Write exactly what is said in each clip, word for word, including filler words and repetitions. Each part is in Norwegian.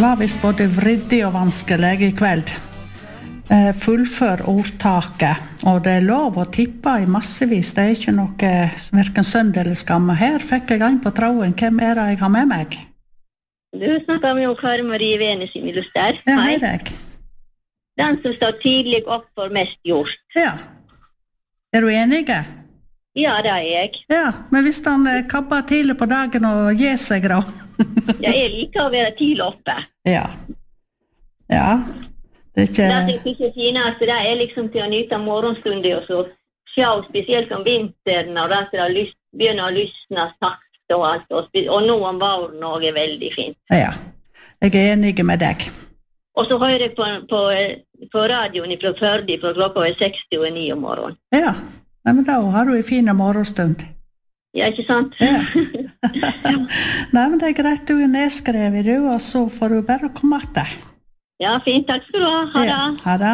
var visst både vridig og vanskelig I kveld. Eh, fullfør ordtaket, og det er lov å tippe I massevis, det er ikke noe hverken synd eller skamme. Her fikk jeg en på tråden, hvem er det jeg har med meg? Du snakker med Kari Marie Venes I Miluster. Ja, hei deg. Den som står tidlig opp for mest gjort. Ja. Er du enige? Ja, det er jeg. Ja, men hvis han eh, kabber tidlig på dagen og gir seg da? Ja, jeg liker å være tidlig oppe. Ja. Ja. Det er ikke... Det er ikke finest, det er liksom til å nyte morgenstunder og så se, spesielt om vinteren, når det er lyst, begynner å lysne sakte og alt, og, og nå om våren også er veldig fint. Ja, jeg er enig med deg. Og så hører jeg på, på, på radioen fra Førde, fra klokka er seksti og ni om morgenen. Ja, Nei, men da har du en fin morgenstund. Ja, ikke sant? Ja. Nei, men det er greit, du er nedskrevet, du, og så får du bare komme etter. Ja, fint, takk skal du ha. Ha det. Ja, ha det.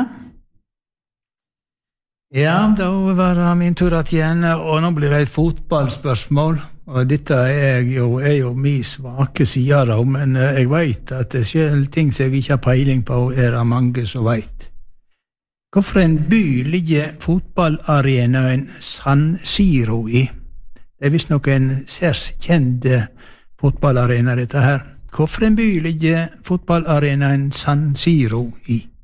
Ja, da var det min tur at igjen, og nå blir det et fotballspørsmål. Og dette er jo, er jo min svake side da, men jeg vet at det selv ting som jeg ikke har peiling på, er det mange som vet. Hvorfor en by ligger fotballarenaen San Siro I? Det er visst noen særs kjente fotballarena dette her. Hvorfor en by ligger fotballarenaen San Siro I?